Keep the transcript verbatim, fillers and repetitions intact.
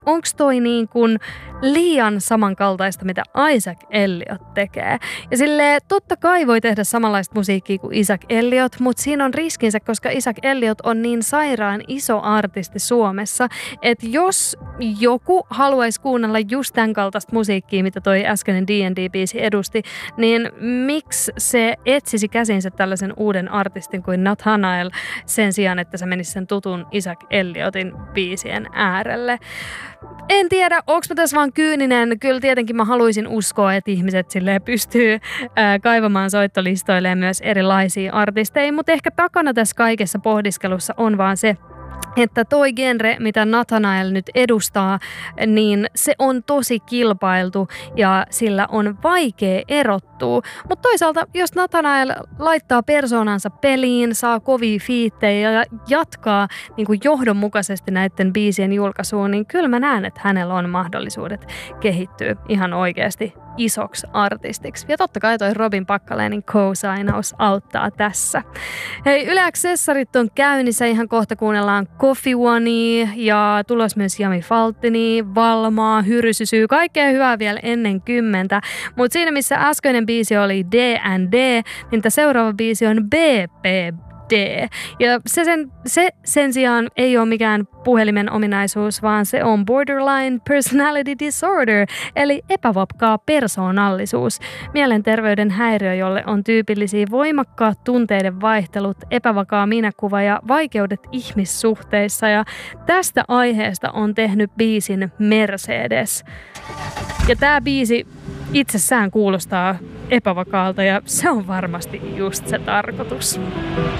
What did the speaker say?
onko toi niin kuin liian samankaltaista, mitä Isaac Elliot tekee. Ja silleen, totta kai voi tehdä samanlaista musiikkia kuin Isaac Elliot, mutta siinä on riskinsä, koska Isaac Elliot on niin sairaan iso artisti Suomessa, että jos joku haluaisi kuunnella just tämän kaltaista musiikkia, mitä toi äskeinen D and D-biisi edusti, niin miksi se etsisi käsinsä tällaisen uuden artistin kuin Nathanael sen sijaan, että se menisi sen tutun Isaac Elliotin biisien äärelle? En tiedä, onko mä tässä vaan kyyninen. Kyllä tietenkin mä haluaisin uskoa, että ihmiset silleen pystyy ää, kaivamaan soittolistoilleen myös erilaisia artisteja, mutta ehkä takana tässä kaikessa pohdiskelussa on vaan se, että toi genre, mitä Nathanael nyt edustaa, niin se on tosi kilpailtu ja sillä on vaikea erottua. Mutta toisaalta, jos Nathanael laittaa persoonansa peliin, saa kovia fiittejä ja jatkaa niin kuin johdonmukaisesti näiden biisien julkaisuun, niin kyllä mä näen, että hänellä on mahdollisuudet kehittyä ihan oikeasti isoksi artistiksi. Ja totta kai toi Robin Packalénin co-signaus auttaa tässä. Hei, Yle Accessorit on käynnissä. Ihan kohta kuunnellaan Coffee Onea ja tulos myös Jami Faltini, Valmaa, Hyrysysyy. Kaikkea hyvää vielä ennen kymmentä. Mutta siinä missä äskeinen biisi oli D and D, niin tämä seuraava biisi on B P D. Ja se sen, se sen sijaan ei ole mikään puhelimen ominaisuus, vaan se on borderline personality disorder, eli epävapkaa persoonallisuus. Mielenterveyden häiriö, jolle on tyypillisiä voimakkaat tunteiden vaihtelut, epävakaa minäkuva ja vaikeudet ihmissuhteissa. Ja tästä aiheesta on tehnyt biisin Mercedes. Ja tämä biisi itsessään kuulostaa epävakaalta ja se on varmasti just se tarkoitus.